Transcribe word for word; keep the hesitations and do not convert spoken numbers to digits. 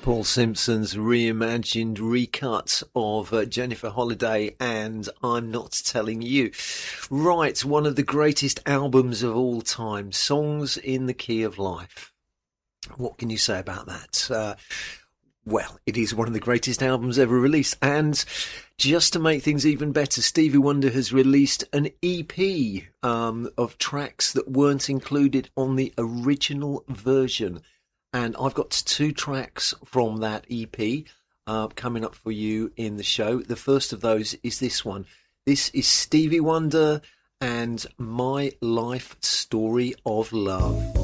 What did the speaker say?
Paul Simpson's reimagined recut of uh, Jennifer Holliday and I'm Not Telling You. Right, one of the greatest albums of all time, Songs in the Key of Life. What can you say about that? Uh, well, it is one of the greatest albums ever released. And just to make things even better, Stevie Wonder has released an E P um, of tracks that weren't included on the original version. And I've got two tracks from that E P uh, coming up for you in the show. The first of those is this one. This is Stevie Wonder and My Life Story of Love.